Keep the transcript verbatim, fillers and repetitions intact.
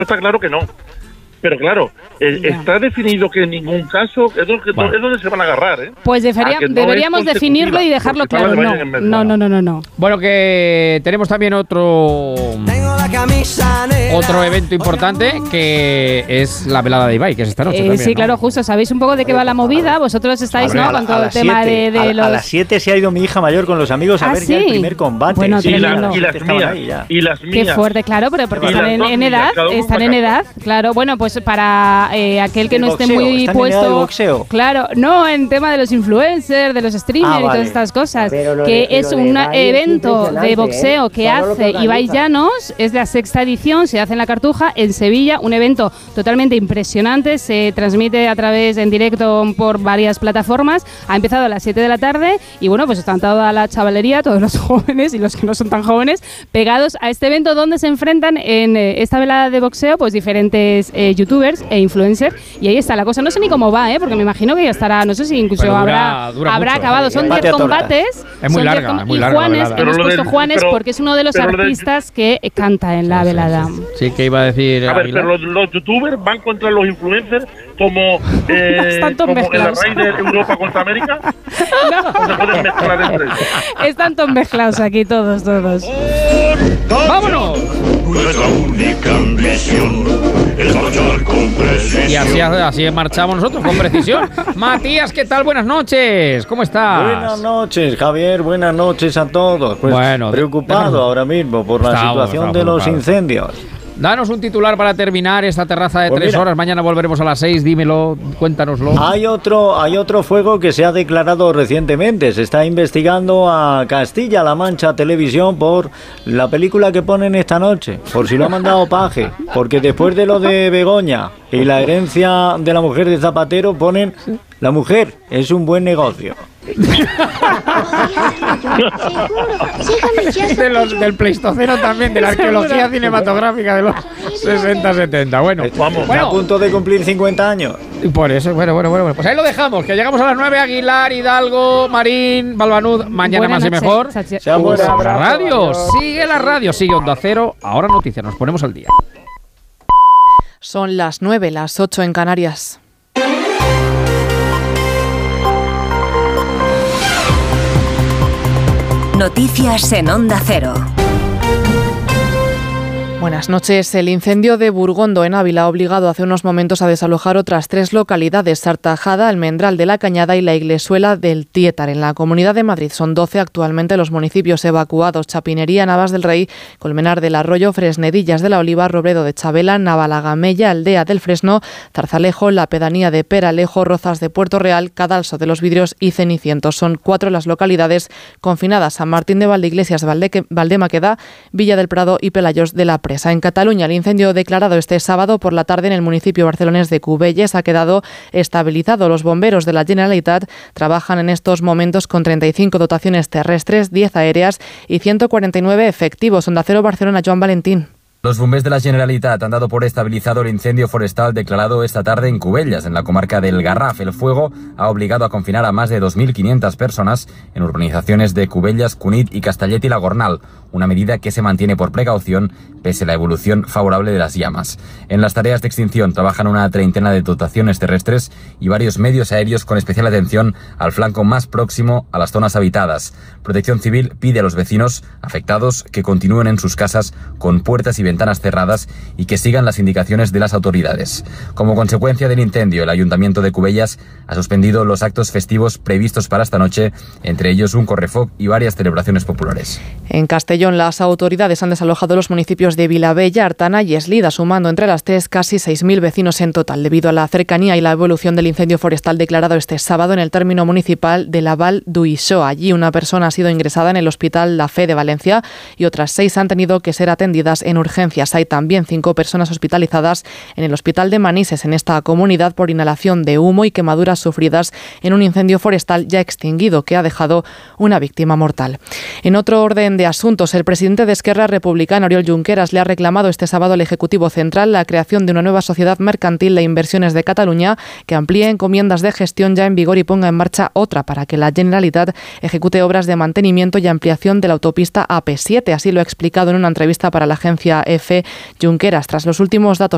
está claro que no. Pero claro, eh, está definido que en ningún caso es donde, bueno. es donde se van a agarrar, ¿eh? Pues debería, no deberíamos definirlo y dejarlo claro. No, no, no, no, no, no. Bueno, que tenemos también otro otro evento importante que es la velada de Ibai, que es esta noche. Eh, también, sí, ¿no? Claro, justo. ¿Sabéis un poco de qué va la movida? Vosotros estáis, ver, ¿no? Con todo el tema de, de a, los... A las siete se ha ido mi hija mayor con los amigos a ¿Ah, ver sí? ya el primer combate. Bueno, sí, y, la, no. y las mías. Y las mías. Qué fuerte, claro, pero porque y están en, en edad. Están en edad. Claro, bueno, pues para eh, aquel que no boxeo, esté muy puesto. Boxeo. Claro, no en tema de los influencers, de los streamers ah, vale. y todas estas cosas. Lo que de, es un evento de boxeo ¿eh? que Solo hace Ibai Llanos. Es la sexta edición, se hace en la Cartuja, en Sevilla. Un evento totalmente impresionante. Se transmite a través en directo por varias plataformas. Ha empezado a las siete de la tarde y bueno, pues están toda la chavalería, todos los jóvenes y los que no son tan jóvenes, pegados a este evento donde se enfrentan en eh, esta velada de boxeo pues diferentes eh, youtubers e influencers. Y ahí está la cosa. No sé ni cómo va, ¿eh? Porque me imagino que ya estará, no sé si incluso dura, habrá, dura habrá mucho, acabado. Son diez combates. Es muy larga, es muy larga. Y Juanes, hemos pero puesto del, Juanes pero, porque es uno de los artistas del, que canta en la sí, velada. Sí, sí. sí, que iba a decir. A ver, Aguilar. Pero los, los youtubers van contra los influencers como, eh, como en la raíz de Europa contra América. No. Se pueden mezclar entre ellos. Están todos mezclados aquí, todos, todos. ¡Vámonos! Nuestra única ambición es marchar con precisión. Y así, así marchamos nosotros, con precisión. Matías, ¿qué tal? Buenas noches. ¿Cómo estás? Buenas noches, Javier. Buenas noches a todos. Pues bueno, preocupado déjame. ahora mismo por la estamos, situación estamos de los incendios. Danos un titular para terminar esta terraza de pues tres mira, horas. Mañana volveremos a las seis. Dímelo, cuéntanoslo. Hay otro, hay otro fuego que se ha declarado recientemente. Se está investigando a Castilla-La Mancha Televisión por la película que ponen esta noche. Por si lo ha mandado Paje. Porque después de lo de Begoña y la herencia de la mujer de Zapatero, ponen la mujer es un buen negocio. de los, del Pleistoceno también, de la arqueología cinematográfica de los sesenta setenta. Bueno, vamos, bueno, a punto de cumplir cincuenta años. Y por eso, bueno, bueno, bueno, pues ahí lo dejamos, que llegamos a las nueve. Aguilar, Hidalgo, Marín, Balbanud, mañana buena más noche, y mejor. Sea buena, la radio, sigue la radio, sigue Onda Cero. Ahora noticias, nos ponemos al día. Son las nueve, las ocho en Canarias. Noticias en Onda Cero. Buenas noches. El incendio de Burgondo en Ávila ha obligado hace unos momentos a desalojar otras tres localidades: Sartajada, Almendral de la Cañada y la Iglesuela del Tietar. En la Comunidad de Madrid son doce actualmente los municipios evacuados: Chapinería, Navas del Rey, Colmenar del Arroyo, Fresnedillas de la Oliva, Robledo de Chabela, Navalagamella, Aldea del Fresno, Zarzalejo, la pedanía de Peralejo, Rozas de Puerto Real, Cadalso de los Vidrios y Cenicientos. Son cuatro las localidades confinadas: San Martín de Valdeiglesias, Valde- Valdemaqueda, Villa del Prado y Pelayos de la Presa. En Cataluña, el incendio declarado este sábado por la tarde en el municipio barcelonés de Cubelles ha quedado estabilizado. Los bomberos de la Generalitat trabajan en estos momentos con treinta y cinco dotaciones terrestres, diez aéreas y ciento cuarenta y nueve efectivos. Onda Cero Barcelona, Joan Valentín. Los bombers de la Generalitat han dado por estabilizado el incendio forestal declarado esta tarde en Cubellas, en la comarca del Garraf. El fuego ha obligado a confinar a más de dos mil quinientas personas en urbanizaciones de Cubellas, Cunit y Castellet y la Gornal, una medida que se mantiene por precaución pese a la evolución favorable de las llamas. En las tareas de extinción trabajan una treintena de dotaciones terrestres y varios medios aéreos con especial atención al flanco más próximo a las zonas habitadas. Protección Civil pide a los vecinos afectados que continúen en sus casas con puertas y ventanas cerradas y que sigan las indicaciones de las autoridades. Como consecuencia del incendio, el Ayuntamiento de Cubellas ha suspendido los actos festivos previstos para esta noche, entre ellos un correfoc y varias celebraciones populares. En Castellón, las autoridades han desalojado los municipios de Vilabella, Artana y Eslida, sumando entre las tres casi seis mil vecinos en total, debido a la cercanía y la evolución del incendio forestal declarado este sábado en el término municipal de la Val d'Uixó. Allí una persona ha sido ingresada en el Hospital La Fe de Valencia y otras seis han tenido que ser atendidas en urgencias. Hay también cinco personas hospitalizadas en el Hospital de Manises, en esta comunidad, por inhalación de humo y quemaduras sufridas en un incendio forestal ya extinguido que ha dejado una víctima mortal. En otro orden de asuntos, el presidente de Esquerra Republicana, Oriol Junqueras, le ha reclamado este sábado al Ejecutivo Central la creación de una nueva sociedad mercantil de inversiones de Cataluña que amplíe encomiendas de gestión ya en vigor y ponga en marcha otra para que la Generalitat ejecute obras de mantenimiento y ampliación de la autopista A P siete. Así lo ha explicado en una entrevista para la agencia EFE Junqueras. Tras los últimos datos